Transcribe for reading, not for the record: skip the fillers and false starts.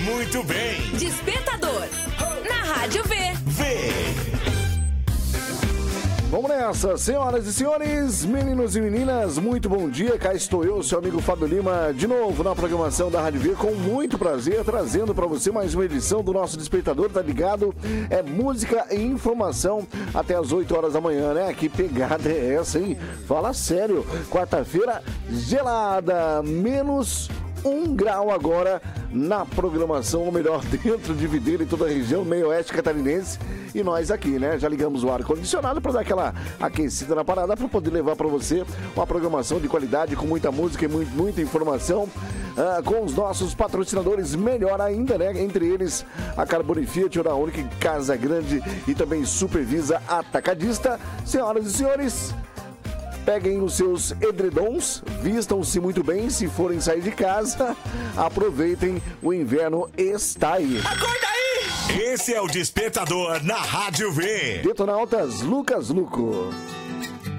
Muito bem. Despertador, na Rádio V. Vamos nessa, senhoras e senhores, meninos e meninas, muito bom dia. Cá estou eu, seu amigo Fábio Lima, de novo na programação da Rádio V, com muito prazer, trazendo para você mais uma edição do nosso Despertador, tá ligado? É música e informação até as 8 horas da manhã, né? Que pegada é essa, hein? Fala sério, quarta-feira gelada, menos 1 grau agora na programação, ou melhor, dentro de Videira e toda a região meio-oeste catarinense. E nós aqui, né, já ligamos o ar-condicionado para dar aquela aquecida na parada, para poder levar para você uma programação de qualidade, com muita música e muita informação, com os nossos patrocinadores, melhor ainda, né, entre eles a Carbone Fiat, Oura Única, Casa Grande e também Supervisa Atacadista. Senhoras e senhores, peguem os seus edredons, vistam-se muito bem se forem sair de casa, aproveitem, o inverno está aí. Acorda aí! Esse é o Despertador na Rádio V. Detonautas, Lucas Luco.